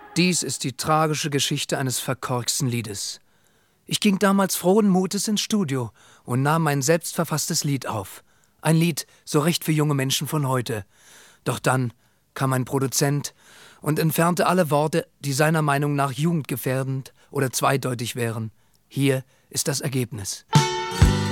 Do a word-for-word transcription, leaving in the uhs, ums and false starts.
Dies ist die tragische Geschichte eines verkorksten Liedes. Ich ging damals frohen Mutes ins Studio und nahm mein selbstverfasstes Lied auf. Ein Lied, so recht für junge Menschen von heute. Doch dann kam ein Produzent und entfernte alle Worte, die seiner Meinung nach jugendgefährdend oder zweideutig wären. Hier ist das Ergebnis.